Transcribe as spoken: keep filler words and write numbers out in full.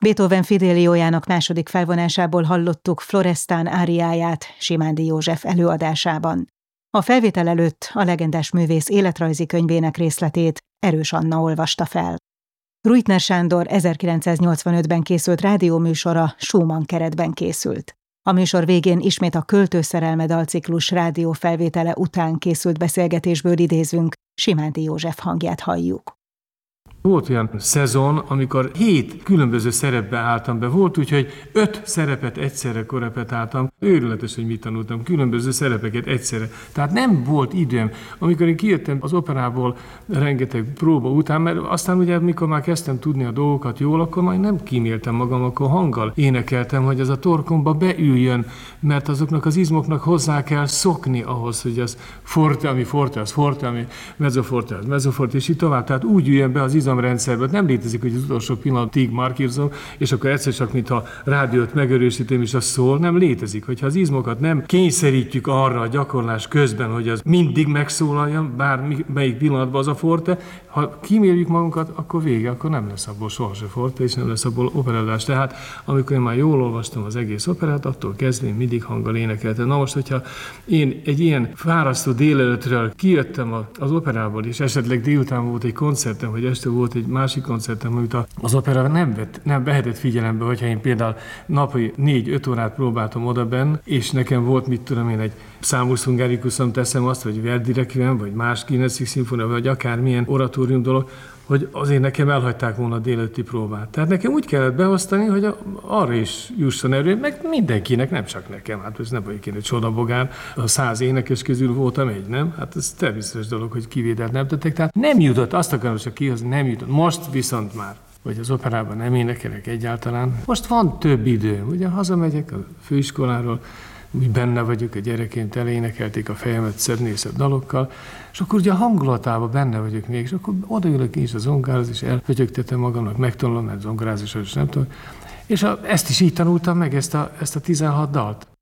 Beethoven Fideliójának második felvonásából hallottuk Florestan áriáját Simándi József előadásában. A felvétel előtt a legendás művész életrajzi könyvének részletét Erős Anna olvasta fel. Ruitner Sándor ezerkilencszáznyolcvanötben készült rádióműsora Schumann keretben készült. A műsor végén ismét a Költő szerelme dalciklus rádiófelvétele után készült beszélgetésből idézünk, Simándi József hangját halljuk. Volt olyan szezon, amikor hét különböző szerepbe álltam be. Volt úgy, hogy öt szerepet egyszerre korepetáltam. Őrületes, hogy mit tanultam, különböző szerepeket egyszerre. Tehát nem volt időm. Amikor én kijöttem az operából rengeteg próba után, mert aztán ugye, mikor már kezdtem tudni a dolgokat jól, akkor majd nem kíméltem magam, akkor hanggal énekeltem, hogy az a torkomba beüljön, mert azoknak az izmoknak hozzá kell szokni ahhoz, hogy az forte, ami forte, az forte, ami mezzoforte, az mezzoforte, és így tovább. Tehát úgy üljön be az izom rendszerben. Nem létezik, hogy az utolsó pillanatig markírzom, és akkor egyszer csak, mintha rádiót megerősítem, és az szól, nem létezik. Hogyha az izmokat nem kényszerítjük arra a gyakorlás közben, hogy az mindig megszólaljon, bármelyik pillanatban az a forte, ha kíméljük magunkat, akkor vége, akkor nem lesz abból sohasem forte, és nem lesz abból operadás. Tehát amikor én már jól olvastam az egész operát, attól kezdve én mindig hanggal énekeltem. Na most, hogyha én egy ilyen fárasztó délelőttről kijöttem az operából, és esetleg délután volt egy koncertem, vagy este volt egy másik koncertem, amit az opera nem, vett, nem vehetett figyelembe, hogyha én például napi négy-öt órát próbáltam odabenn, és nekem volt, mit tudom én, egy Számus Hungaricusom, teszem azt, vagy Verdi Requiem, vagy más kilencedik szimfónia, vagy akármilyen oratórium dolog, hogy azért nekem elhagyták volna a délelőtti próbát. Tehát nekem úgy kellett beosztani, hogy a, arra is jusson erő, meg mindenkinek, nem csak nekem. Hát ez nem vagyok én egy csodabogár, a száz énekes közül voltam egy, nem? Hát ez természetes dolog, hogy kivételt nem tettek. Tehát nem jutott, azt akarom csak kihozni, nem jutott. Most viszont már, hogy az operában nem énekelek egyáltalán. Most van több időm, ugye hazamegyek a főiskoláról, úgy benne vagyok, a gyereként elénekelték a fejemet szebb-nészebb dalokkal, és akkor ugye a hangulatában benne vagyok még, és akkor odaülök én is a zongához, és elfötyögtetem magamnak, megtanulom, mert zongárázni sajnos nem tudom. És a, ezt is így tanultam meg, ezt a, ezt a tizenhat dalt.